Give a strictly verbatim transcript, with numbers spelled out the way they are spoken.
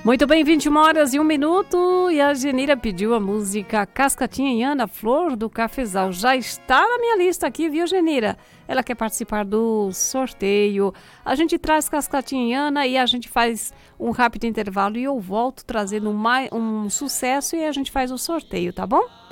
Muito bem, vinte e uma horas e um minuto e a Genira pediu a música Cascatinha e Ana, Flor do Cafezal. Já está na minha lista aqui, viu, Genira? Ela quer participar do sorteio. A gente traz Cascatinha e Ana e a gente faz um rápido intervalo e eu volto trazendo mais um sucesso e a gente faz o sorteio, tá bom?